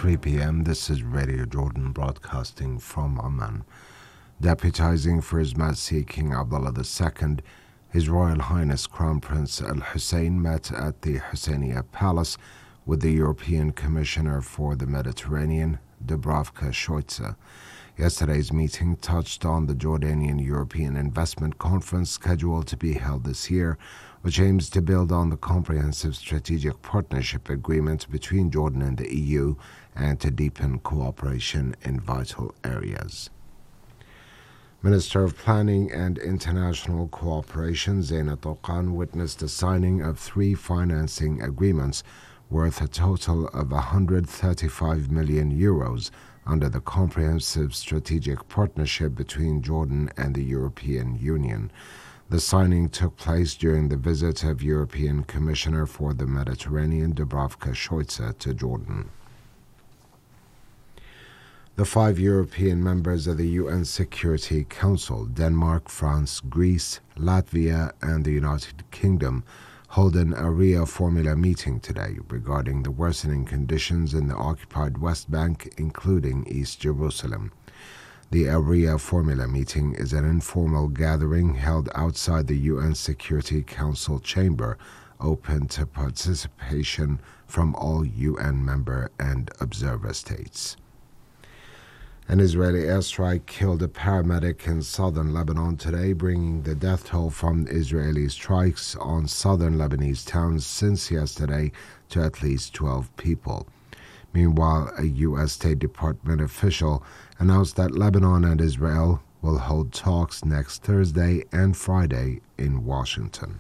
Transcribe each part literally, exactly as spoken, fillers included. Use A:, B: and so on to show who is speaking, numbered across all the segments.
A: three p.m. This is Radio Jordan broadcasting from Amman. Deputizing for His Majesty King Abdullah the Second, His Royal Highness Crown Prince Al Hussein met at the Husseiniya Palace with the European Commissioner for the Mediterranean, Dubravka Šuica. Yesterday's meeting touched on the Jordanian European Investment Conference scheduled to be held this year, which aims to build on the comprehensive strategic partnership agreement between Jordan and the E U and to deepen cooperation in vital areas. Minister of Planning and International Cooperation Zeina Touqan witnessed the signing of three financing agreements worth a total of one hundred thirty-five million euros under the Comprehensive Strategic Partnership between Jordan and the European Union. The signing took place during the visit of European Commissioner for the Mediterranean Dubravka Šuica to Jordan. The five European members of the U N Security Council, Denmark, France, Greece, Latvia, and the United Kingdom, hold an area formula meeting today regarding the worsening conditions in the occupied West Bank, including East Jerusalem. The area formula meeting is an informal gathering held outside the U N Security Council chamber, open to participation from all U N member and observer states. An Israeli airstrike killed a paramedic in southern Lebanon today, bringing the death toll from Israeli strikes on southern Lebanese towns since yesterday to at least twelve people. Meanwhile, a U S State Department official announced that Lebanon and Israel will hold talks next Thursday and Friday in Washington.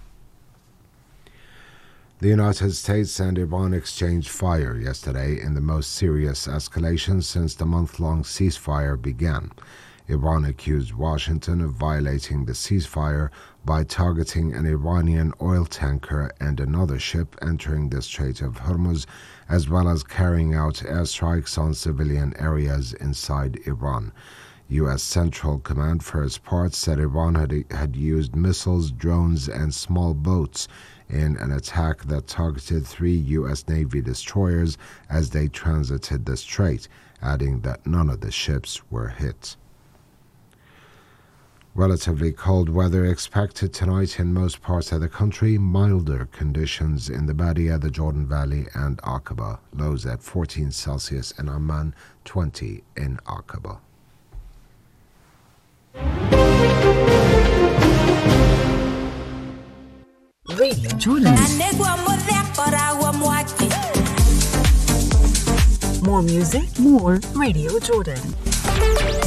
A: The United States and Iran exchanged fire yesterday in the most serious escalation since the month-long ceasefire began. Iran accused Washington of violating the ceasefire by targeting an Iranian oil tanker and another ship entering the Strait of Hormuz, as well as carrying out airstrikes on civilian areas inside Iran. U S Central Command, for its part, said Iran had, had used missiles, drones, and small boats in an attack that targeted three U S Navy destroyers as they transited the strait, adding that none of the ships were hit. Relatively cold weather expected tonight in most parts of the country. Milder conditions in the Badia, the Jordan Valley, and Aqaba. Lows at fourteen Celsius in Amman, twenty in Aqaba.
B: Radio Jordan. More music, more Radio Jordan.